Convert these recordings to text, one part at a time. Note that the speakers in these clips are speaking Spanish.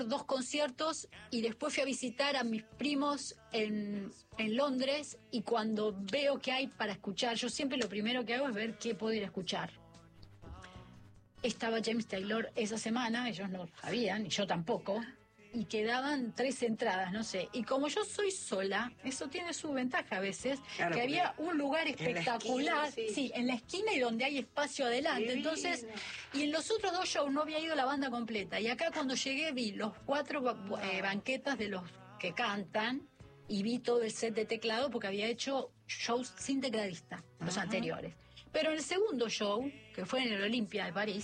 2 conciertos y después fui a visitar a mis primos en Londres, y cuando veo que hay para escuchar, yo siempre lo primero que hago es ver qué puedo ir a escuchar. Estaba James Taylor esa semana, ellos no sabían, y yo tampoco, y quedaban 3 entradas, no sé. Y como yo soy sola, eso tiene su ventaja a veces, claro, que había un lugar espectacular, esquina, sí, en la esquina y donde hay espacio adelante. Divino. Entonces, y en los otros 2 shows no había ido la banda completa. Y acá cuando llegué vi los 4 banquetas de los que cantan, y vi todo el set de teclado porque había hecho shows sin tecladista, los anteriores. Pero en el segundo show, que fue en el Olympia de París,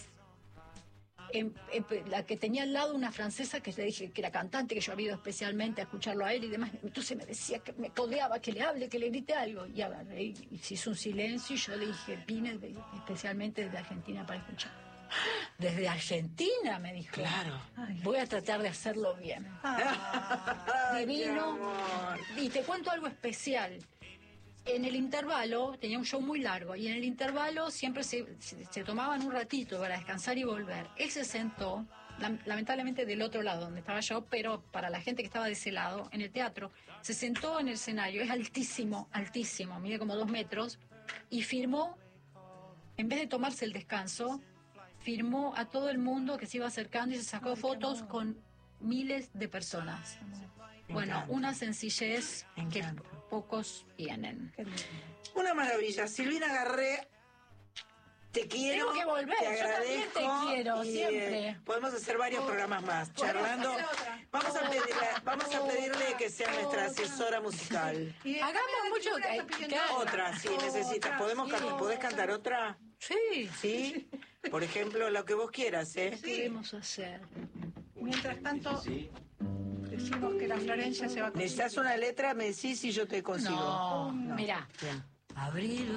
la que tenía al lado una francesa que le dije que era cantante, que yo había ido especialmente a escucharlo a él y demás, entonces me decía que me codeaba, que le hable, que le grite algo, y agarré y se hizo un silencio, y yo le dije, vine especialmente desde Argentina para escuchar. Desde Argentina, me dijo. Claro. Voy a tratar de hacerlo bien. Divino. Y te cuento algo especial. En el intervalo, tenía un show muy largo, y en el intervalo siempre se tomaban un ratito para descansar y volver. Él se sentó, lamentablemente del otro lado donde estaba yo, pero para la gente que estaba de ese lado, en el teatro, se sentó en el escenario, es altísimo, altísimo, mide como 2 metros, y firmó, en vez de tomarse el descanso, firmó a todo el mundo que se iba acercando y se sacó fotos con miles de personas. Bueno, una sencillez que pocos tienen. Una maravilla. Silvina Garré, te quiero. Tengo que volver, te yo también agradezco, te quiero, y, siempre. Podemos hacer varios programas más, charlando. Vamos a pedirle que sea nuestra asesora musical. Hagamos mucho. Otra, si necesitas. ¿Podés cantar otra? Sí. ¿Sí? Por ejemplo, lo que vos quieras, ¿eh? ¿Qué podemos hacer? Mientras tanto, decimos que la Florencia se va a... ¿Necesitas una letra? Me decís y yo te consigo. No, mirá. Bien. Abril.